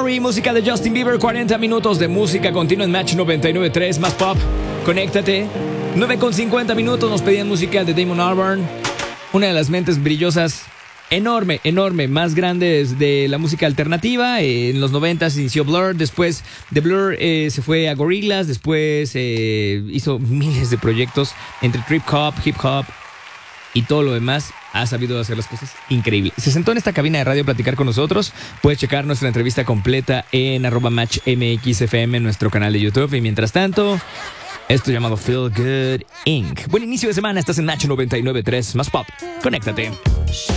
Sorry, música de Justin Bieber, 40 minutos de música continua en Match 99.3, más pop. Conéctate. 9:50 minutos nos pedían música de Damon Albarn, una de las mentes brillosas, enorme, más grandes de la música alternativa. En los 90s inició Blur, después de Blur se fue a Gorillaz, después hizo miles de proyectos entre trip hop, hip hop y todo lo demás. Ha sabido hacer las cosas increíbles. Se sentó en esta cabina de radio a platicar con nosotros. Puedes checar nuestra entrevista completa en @MatchMXFM en nuestro canal de YouTube. Y mientras tanto, esto llamado Feel Good Inc. Buen inicio de semana, estás en Match 99.3, más pop. Conéctate.